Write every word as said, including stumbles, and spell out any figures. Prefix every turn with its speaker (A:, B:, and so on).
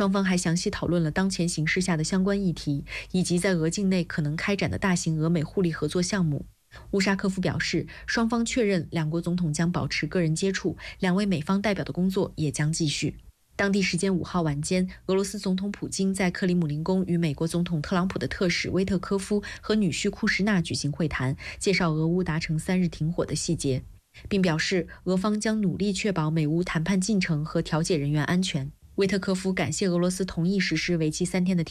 A: 双方还详细讨论了当前形势下的相关议题，以及在俄境内可能开展的大型俄美互利合作项目。乌沙科夫表示，双方确认两国总统将保持个人接触，两位美方代表的工作也将继续。当地时间五号晚间，俄罗斯总统普京在克里姆林宫与美国总统特朗普的特使威特科夫和女婿库什纳举行会谈，介绍俄乌达成三日停火的细节，并表示俄方将努力确保美乌谈判进程和调解人员安全。威特科夫感谢俄罗斯同意实施为期三天的